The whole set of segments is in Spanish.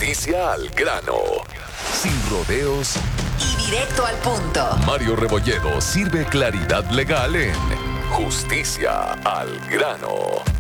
Justicia al grano. Sin rodeos y directo al punto. Mario Rebolledo sirve claridad legal en Justicia al grano.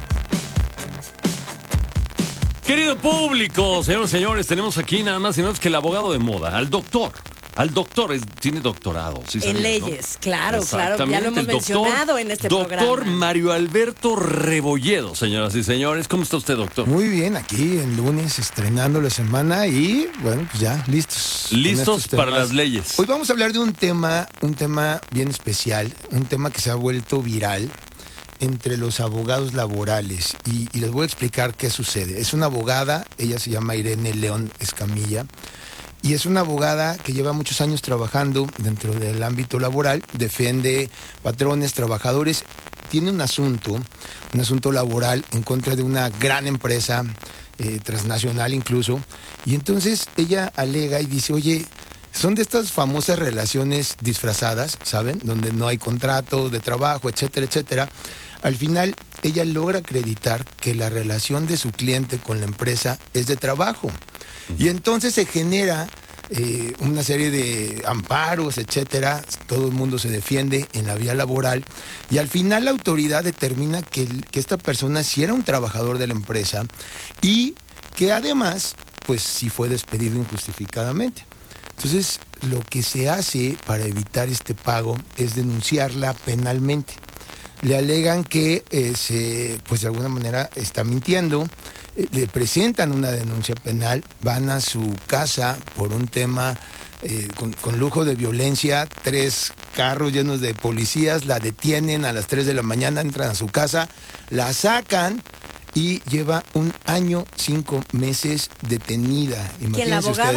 Querido público, señores y señores, tenemos aquí nada más y nada menos que el abogado de moda, al doctor, tiene doctorado. ¿Sí sabías, en leyes, no? claro, ya lo hemos mencionado en este programa. Doctor Mario Alberto Rebolledo, señoras y señores. ¿Cómo está usted, doctor? Muy bien, aquí el lunes estrenando la semana y, bueno, pues ya, listos. Listos para las leyes. Hoy vamos a hablar de un tema bien especial, un tema que se ha vuelto viral entre los abogados laborales y les voy a explicar qué sucede. Es una abogada, ella se llama Irene León Escamilla, y es una abogada que lleva muchos años trabajando dentro del ámbito laboral, defiende patrones, trabajadores, tiene un asunto laboral en contra de una gran empresa, transnacional incluso, y entonces ella alega y dice, oye, son de estas famosas relaciones disfrazadas, ¿saben? Donde no hay contrato de trabajo, etcétera, etcétera. Al final, ella logra acreditar que la relación de su cliente con la empresa es de trabajo. Y entonces se genera una serie de amparos, etcétera. Todo el mundo se defiende en la vía laboral. Y al final la autoridad determina que esta persona sí era un trabajador de la empresa y que además, pues sí fue despedido injustificadamente. Entonces, lo que se hace para evitar este pago es denunciarla penalmente. Le alegan que pues de alguna manera está mintiendo, le presentan una denuncia penal, van a su casa por un tema con lujo de violencia, 3 carros llenos de policías, la detienen a las 3 de la mañana, entran a su casa, la sacan y lleva 1 año, 5 meses detenida. Imagínense ustedes,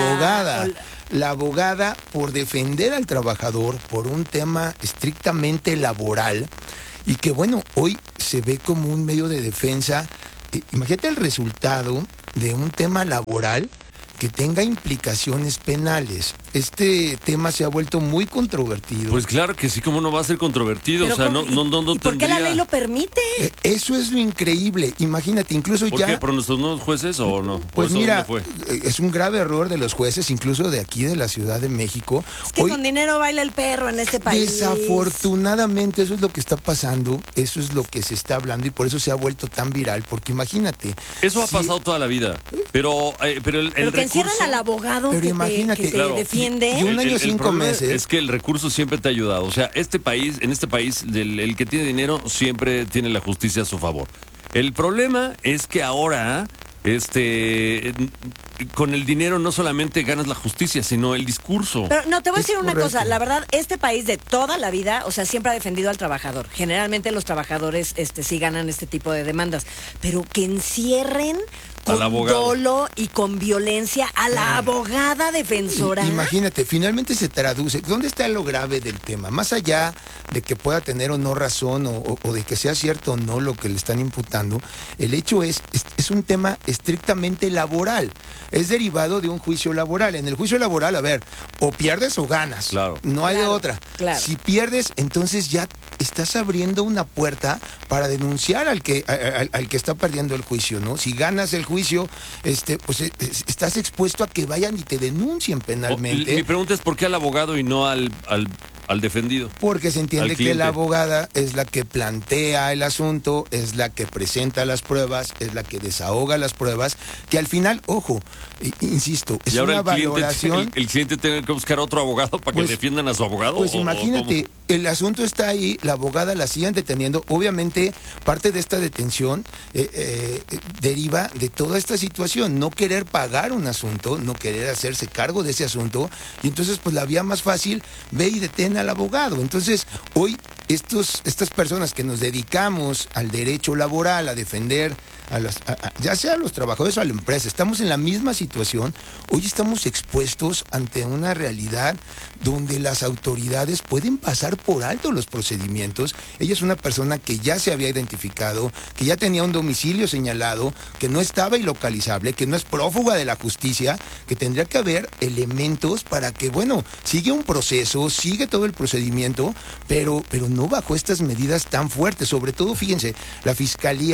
la abogada por defender al trabajador por un tema estrictamente laboral y que bueno, hoy se ve como un medio de defensa. Imagínate el resultado de un tema laboral que tenga implicaciones penales. Este tema se ha vuelto muy controvertido. Pues claro que sí, ¿cómo no va a ser controvertido? Pero o sea, ¿y por qué la ley lo permite? Eso es lo increíble. Imagínate, incluso ¿Por ya... qué? ¿Por nuestros nuevos jueces o no? Pues mira, fue? Es un grave error de los jueces, incluso de aquí de la Ciudad de México. Es que con dinero baila el perro en este país. Desafortunadamente eso es lo que está pasando, eso es lo que se está hablando y por eso se ha vuelto tan viral, porque imagínate. Eso ha pasado toda la vida, pero el que recurso... encierran al abogado pero que imagínate, te defiende. Y 1 año, 5 meses. meses. Es que el recurso siempre te ha ayudado. O sea, en este país, el que tiene dinero siempre tiene la justicia a su favor. El problema es que ahora, con el dinero no solamente ganas la justicia, sino el discurso. Pero no, te voy a decir una correcto. cosa, la verdad, este país de toda la vida, o sea, siempre ha defendido al trabajador. Generalmente los trabajadores sí ganan este tipo de demandas, pero que encierren con dolo y con violencia a la abogada defensora. Imagínate, finalmente se traduce. ¿Dónde está lo grave del tema? Más allá de que pueda tener o no razón o de que sea cierto o no lo que le están imputando, el hecho es un tema estrictamente laboral. Es derivado de un juicio laboral. En el juicio laboral, a ver, o pierdes o ganas. Claro. No hay de otra. Claro. Si pierdes, entonces ya estás abriendo una puerta para denunciar al que está perdiendo el juicio, ¿no? Si ganas el juicio, pues estás expuesto a que vayan y te denuncien penalmente. Mi pregunta es ¿por qué al abogado y no al defendido? Porque se entiende que la abogada es la que plantea el asunto, es la que presenta las pruebas, es la que desahoga las pruebas, que al final, ojo, insisto, es una valoración. ¿El cliente tiene que buscar otro abogado para que defiendan a su abogado? Pues imagínate, el asunto está ahí, la abogada la siguen deteniendo. Obviamente, parte de esta detención deriva de toda esta situación, no querer pagar un asunto, no querer hacerse cargo de ese asunto, y entonces pues la vía más fácil, ve y detén al abogado. Entonces, hoy estas personas que nos dedicamos al derecho laboral, a defender ya sea a los trabajadores o a la empresa, estamos en la misma situación. Hoy estamos expuestos ante una realidad donde las autoridades pueden pasar por alto los procedimientos. Ella es una persona que ya se había identificado, que ya tenía un domicilio señalado, que no estaba ilocalizable, que no es prófuga de la justicia, que tendría que haber elementos para que, bueno, sigue un proceso, sigue todo el procedimiento, pero no bajo estas medidas tan fuertes. Sobre todo, fíjense, la Fiscalía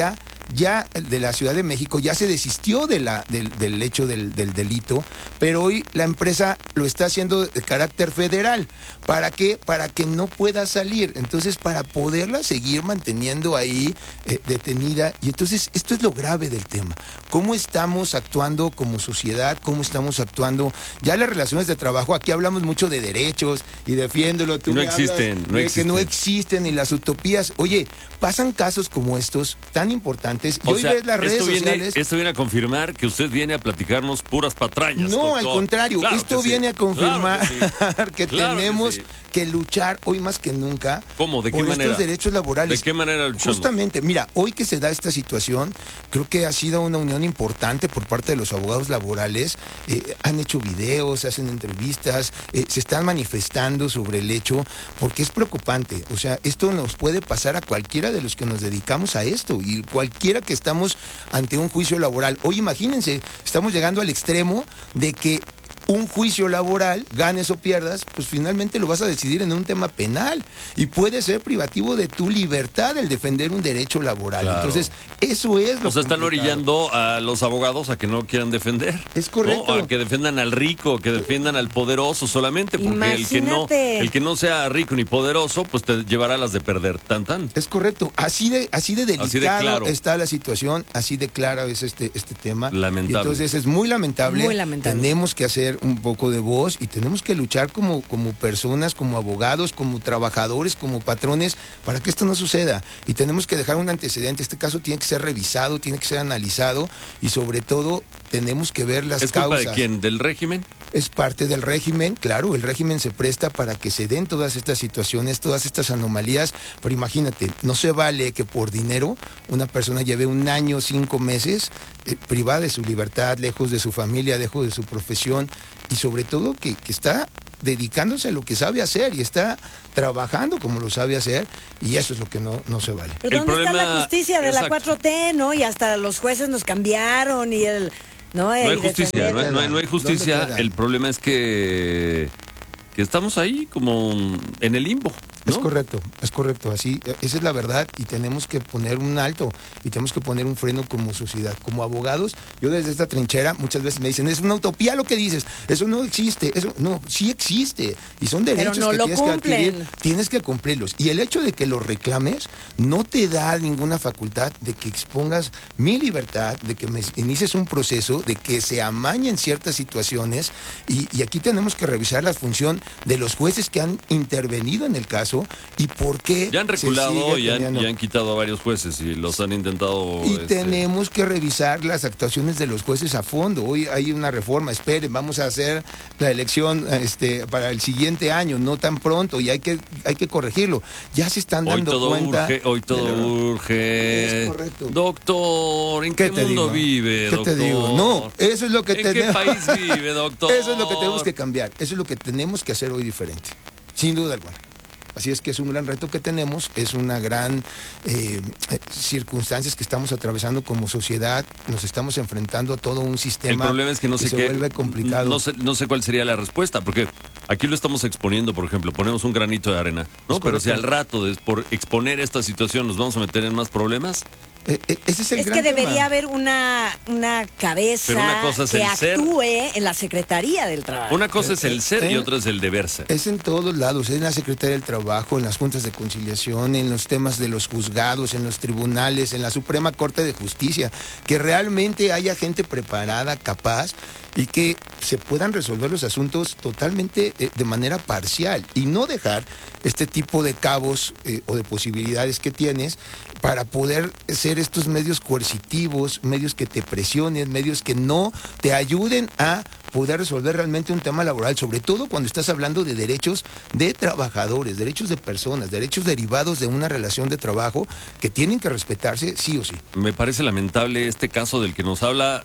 ya de la Ciudad de México ya se desistió del hecho del delito, pero hoy la empresa lo está haciendo de carácter federal. ¿Para qué? Para que no pueda salir. Entonces, para poderla seguir manteniendo ahí detenida. Y entonces, esto es lo grave del tema. ¿Cómo estamos actuando como sociedad? ¿Cómo estamos actuando? Ya las relaciones de trabajo, aquí hablamos mucho de derechos y defiéndolo. Tú no existen, no existen. Que no existen y las utopías. Oye, pasan casos como estos tan importantes y hoy ves las redes sociales. Esto viene a confirmar que usted viene a platicarnos puras patrañas. No, doctor. al contrario, claro esto viene a confirmar que Claro tenemos que luchar hoy más que nunca. ¿Cómo? ¿De qué por manera? Estos derechos laborales. ¿De qué manera luchamos? Justamente, mira, hoy que se da esta situación, creo que ha sido una unión importante por parte de los abogados laborales. Han hecho videos, hacen entrevistas, se están manifestando sobre el hecho, porque es preocupante. O sea, esto nos puede pasar a cualquiera de los que nos dedicamos a esto y cualquiera que estamos ante un juicio laboral. Hoy imagínense, estamos llegando al extremo de que un juicio laboral, ganes o pierdas, pues finalmente lo vas a decidir en un tema penal y puede ser privativo de tu libertad el defender un derecho laboral. Claro. Entonces, eso es lo que están orillando a los abogados a que no quieran defender. Es correcto. ¿No? A que defendan al rico, que defiendan al poderoso solamente, porque el que no sea rico ni poderoso, pues te llevará a las de perder. Tan. Es correcto. Así de delicado está la situación, así de claro es este tema. Lamentable. Y entonces es muy lamentable. Muy lamentable. Tenemos que hacer un poco de voz y tenemos que luchar como personas, como abogados, como trabajadores, como patrones, para que esto no suceda. Y tenemos que dejar un antecedente. Este caso tiene que ser revisado, tiene que ser analizado y sobre todo tenemos que ver las causas. ¿Es culpa de quién? ¿Del régimen? Es parte del régimen, claro, el régimen se presta para que se den todas estas situaciones, todas estas anomalías, pero imagínate, no se vale que por dinero una persona lleve 1 año, 5 meses privada de su libertad, lejos de su familia, lejos de su profesión y sobre todo que está dedicándose a lo que sabe hacer y está trabajando como lo sabe hacer y eso es lo que no se vale. Pero ¿dónde está la justicia de la 4T, no? Y hasta los jueces nos cambiaron y el... No hay justicia, no hay justicia. El problema es que estamos ahí como en el limbo, ¿no? Es correcto, así, esa es la verdad y tenemos que poner un alto y tenemos que poner un freno como sociedad, como abogados. Yo desde esta trinchera muchas veces me dicen, es una utopía lo que dices, eso no existe, eso no, sí existe y son derechos que tienes que adquirir, tienes que cumplirlos y el hecho de que los reclames no te da ninguna facultad de que expongas mi libertad, de que me inicies un proceso, de que se amañen ciertas situaciones y aquí tenemos que revisar la función de los jueces que han intervenido en el caso y por qué ya han reculado y han quitado a varios jueces y los han intentado y tenemos que revisar las actuaciones de los jueces a fondo. Hoy hay una reforma, esperen, vamos a hacer la elección para el siguiente año, no tan pronto y hay que corregirlo. Ya se están dando cuenta. Hoy todo urge. Es correcto. Doctor, ¿en qué mundo vive, doctor? ¿Qué te digo? No, eso es lo que tenemos. ¿En qué país vive, doctor? Eso es lo que tenemos que cambiar, eso es lo que tenemos que hacer hoy diferente, sin duda alguna. Así es que es un gran reto que tenemos, es una gran circunstancias que estamos atravesando como sociedad, nos estamos enfrentando a todo un sistema. El problema es que se vuelve complicado. No sé cuál sería la respuesta, porque aquí lo estamos exponiendo, por ejemplo, ponemos un granito de arena, ¿no? Pero si al rato, por exponer esta situación, nos vamos a meter en más problemas. Ese es el gran que debería tema. haber una cabeza que actúe en la Secretaría del Trabajo. Una cosa es el ser y otra es el deber ser. Es en todos lados, en la Secretaría del Trabajo, en las juntas de conciliación, en los temas de los juzgados, en los tribunales, en la Suprema Corte de Justicia, que realmente haya gente preparada, capaz y que se puedan resolver los asuntos totalmente de manera parcial y no dejar este tipo de cabos o de posibilidades que tienes para poder ser estos medios coercitivos, medios que te presionen, medios que no te ayuden a poder resolver realmente un tema laboral, sobre todo cuando estás hablando de derechos de trabajadores, derechos de personas, derechos derivados de una relación de trabajo que tienen que respetarse sí o sí. Me parece lamentable este caso del que nos habla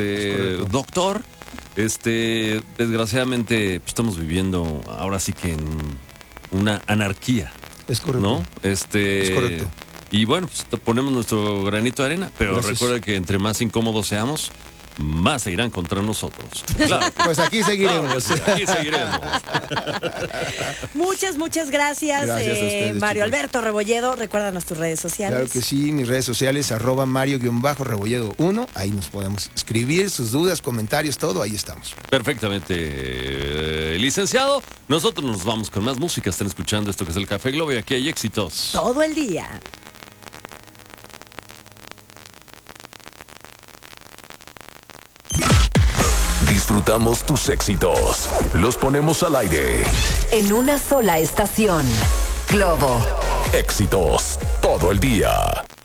doctor. Desgraciadamente estamos viviendo ahora sí que en una anarquía. Es correcto. ¿No? Es correcto. Y bueno, pues ponemos nuestro granito de arena, pero recuerda que entre más incómodos seamos, más se irán contra nosotros. Claro. Pues aquí seguiremos. Claro, aquí seguiremos. Muchas gracias, Gracias a ustedes, Mario chicos. Alberto Rebolledo. Recuérdanos tus redes sociales. Claro que sí, mis redes sociales, @Mario_Rebolledo1. Ahí nos podemos escribir sus dudas, comentarios, todo, ahí estamos. Perfectamente, licenciado. Nosotros nos vamos con más música. Están escuchando esto que es el Café Globo y aquí hay éxitos. Todo el día. Disfrutamos tus éxitos. Los ponemos al aire. En una sola estación. Globo. Éxitos todo el día.